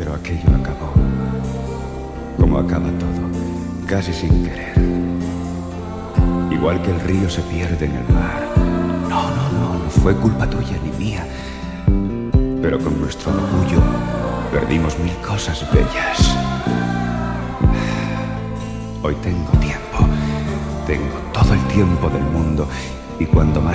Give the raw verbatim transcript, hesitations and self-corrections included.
Pero aquello acabó, como acaba todo, casi sin querer. Igual que el río se pierde en el mar. No, no, no, no fue culpa tuya ni mía. Pero con nuestro orgullo perdimos mil cosas bellas. Hoy tengo tiempo, tengo todo el tiempo del mundo, y cuando más